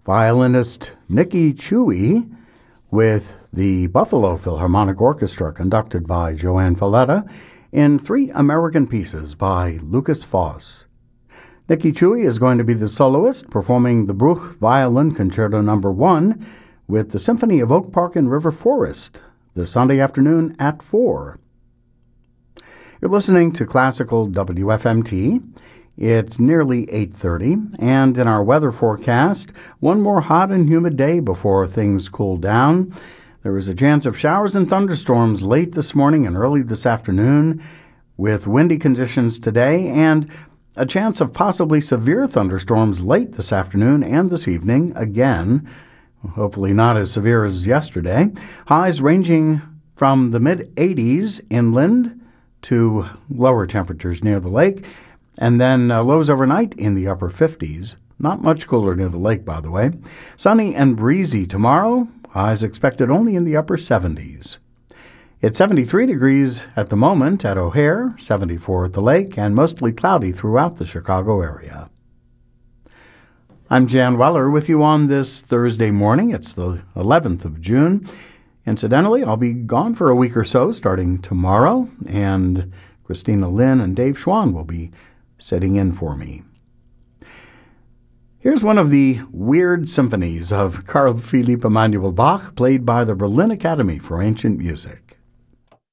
violinist Nikki Chewy with the Buffalo Philharmonic Orchestra, conducted by Joanne Falletta, in 3 American pieces by Lukas Foss. Nikki Chewy is going to be the soloist, performing the Bruch Violin Concerto No. 1 with the Symphony of Oak Park and River Forest this Sunday afternoon at 4. You're listening to Classical WFMT. It's nearly 8:30, and in our weather forecast, one more hot and humid day before things cool down. There is a chance of showers and thunderstorms late this morning and early this afternoon, with windy conditions today, and a chance of possibly severe thunderstorms late this afternoon and this evening again. Hopefully not as severe as yesterday. Highs ranging from the mid-80s inland to lower temperatures near the lake, and then lows overnight in the upper 50s. Not much cooler near the lake, by the way. Sunny and breezy tomorrow. Highs expected only in the upper 70s. It's 73 degrees at the moment at O'Hare, 74 at the lake, and mostly cloudy throughout the Chicago area. I'm Jan Weller with you on this Thursday morning. It's the 11th of June. Incidentally, I'll be gone for a week or so starting tomorrow, and Christina Lynn and Dave Schwann will be sitting in for me. Here's one of the weird symphonies of Carl Philipp Emanuel Bach, played by the Berlin Academy for Ancient Music.